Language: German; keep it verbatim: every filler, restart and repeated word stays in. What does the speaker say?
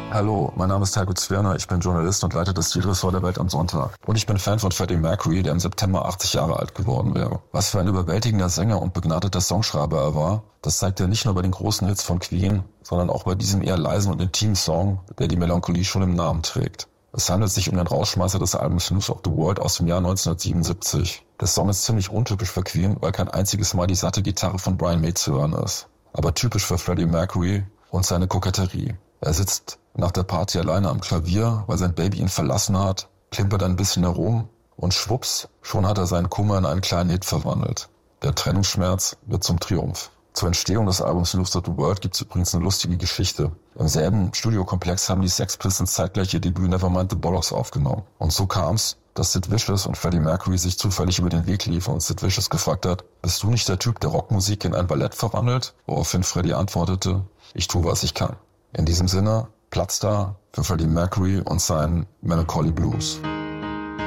Hallo, mein Name ist Heiko Zwirner, ich bin Journalist und leite das Stilressort der Welt am Sonntag. Und ich bin Fan von Freddie Mercury, der im September achtzig Jahre alt geworden wäre. Was für ein überwältigender Sänger und begnadeter Songschreiber er war, das zeigt er nicht nur bei den großen Hits von Queen, sondern auch bei diesem eher leisen und intimen Song, der die Melancholie schon im Namen trägt. Es handelt sich um den Rausschmeißer des Albums News of the World aus dem Jahr neunzehnhundertsiebenundsiebzig. Der Song ist ziemlich untypisch für Queen, weil kein einziges Mal die satte Gitarre von Brian May zu hören ist. Aber typisch für Freddie Mercury und seine Koketterie. Er sitzt nach der Party alleine am Klavier, weil sein Baby ihn verlassen hat, klimpert ein bisschen herum und schwupps, schon hat er seinen Kummer in einen kleinen Hit verwandelt. Der Trennungsschmerz wird zum Triumph. Zur Entstehung des Albums News of the World gibt es übrigens eine lustige Geschichte. Im selben Studiokomplex haben die Sex Pistols zeitgleich ihr Debüt Nevermind the Bollocks aufgenommen. Und so kam's, dass Sid Vicious und Freddie Mercury sich zufällig über den Weg liefen und Sid Vicious gefragt hat, bist du nicht der Typ, der Rockmusik in ein Ballett verwandelt? Woraufhin Freddie antwortete, ich tue, was ich kann. In diesem Sinne, Platz da für Freddie Mercury und seinen Melancholy Blues.